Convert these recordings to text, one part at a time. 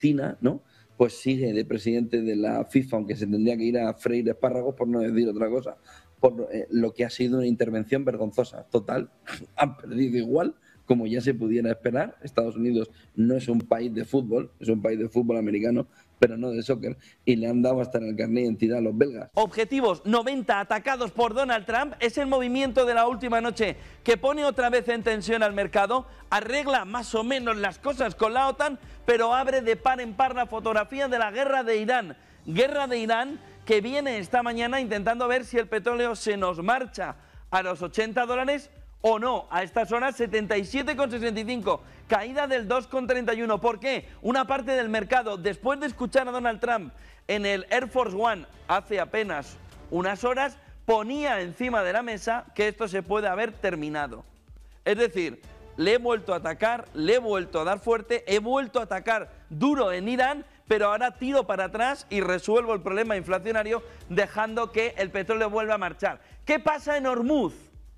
Palestina, ¿no? Pues sigue de presidente de la FIFA, aunque se tendría que ir a freír espárragos, por no decir otra cosa, por lo que ha sido una intervención vergonzosa. Total, han perdido igual, como ya se pudiera esperar. Estados Unidos no es un país de fútbol, es un país de fútbol americano, pero no de soccer, y le han dado hasta en el carnet de identidad a los belgas. Objetivos 90 atacados por Donald Trump es el movimiento de la última noche que pone otra vez en tensión al mercado, arregla más o menos las cosas con la OTAN, pero abre de par en par la fotografía de la guerra de Irán. Guerra de Irán que viene esta mañana intentando ver si el petróleo se nos marcha a los $80 o no. A estas horas 77,65, caída del 2,31. ¿Por qué? Una parte del mercado, después de escuchar a Donald Trump en el Air Force One hace apenas unas horas, ponía encima de la mesa que esto se puede haber terminado. Es decir, le he vuelto a atacar, le he vuelto a dar fuerte, he vuelto a atacar duro en Irán, pero ahora tiro para atrás y resuelvo el problema inflacionario dejando que el petróleo vuelva a marchar. ¿Qué pasa en Hormuz?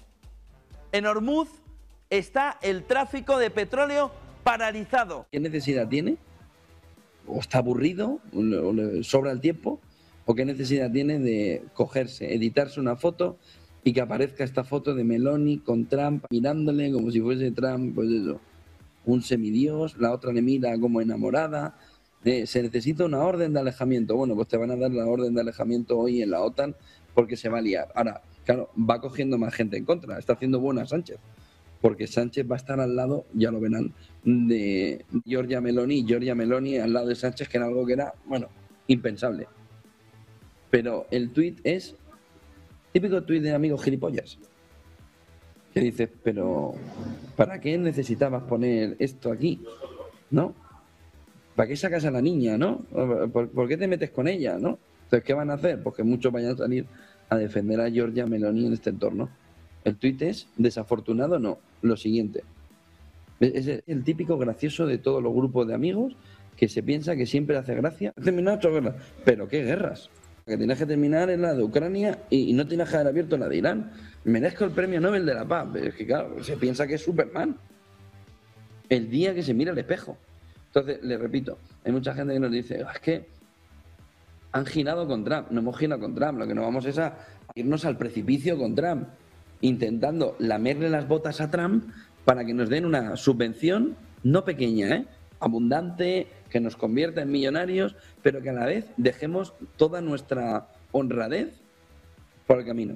En Hormuz está el tráfico de petróleo paralizado. ¿Qué necesidad tiene? ¿O está aburrido? ¿O le sobra el tiempo? ¿O qué necesidad tiene de cogerse, editarse una foto y que aparezca esta foto de Meloni con Trump mirándole como si fuese Trump, pues eso, un semidios, la otra le mira como enamorada? Se necesita una orden de alejamiento. Bueno, pues te van a dar la orden de alejamiento hoy en la OTAN porque se va a liar. Ahora, claro, va cogiendo más gente en contra. Está haciendo buena Sánchez, porque Sánchez va a estar al lado, ya lo verán, de Giorgia Meloni, y Giorgia Meloni al lado de Sánchez, que era algo que era, bueno, impensable. Pero el tuit es típico tuit de amigos gilipollas, que dices, pero ¿para qué necesitabas poner esto aquí? ¿No? ¿Para qué sacas a la niña, no? ¿Por qué te metes con ella, no? Entonces, ¿qué van a hacer? Pues que muchos vayan a salir a defender a Giorgia Meloni en este entorno. El tuit es, desafortunado, no. Lo siguiente. Es el típico gracioso de todos los grupos de amigos que se piensa que siempre hace gracia. Terminar otra guerra. ¿Pero qué guerras? Que tienes que terminar en la de Ucrania y no tienes que haber abierto la de Irán. Merezco el premio Nobel de la Paz. Es que, claro, se piensa que es Superman. El día que se mira al espejo. Entonces, les repito, hay mucha gente que nos dice, es que han girado con Trump. No hemos girado con Trump, lo que nos vamos es a irnos al precipicio con Trump, intentando lamerle las botas a Trump para que nos den una subvención, no pequeña, abundante, que nos convierta en millonarios, pero que a la vez dejemos toda nuestra honradez por el camino.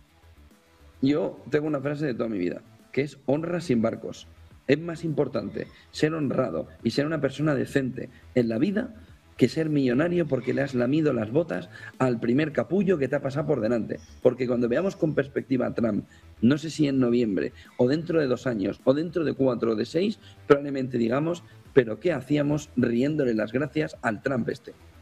Yo tengo una frase de toda mi vida, que es honra sin barcos. Es más importante ser honrado y ser una persona decente en la vida que ser millonario porque le has lamido las botas al primer capullo que te ha pasado por delante. Porque cuando veamos con perspectiva a Trump, no sé si en noviembre, o dentro de 2 años, o dentro de 4 o de 6, probablemente digamos, pero ¿qué hacíamos riéndole las gracias al Trump este?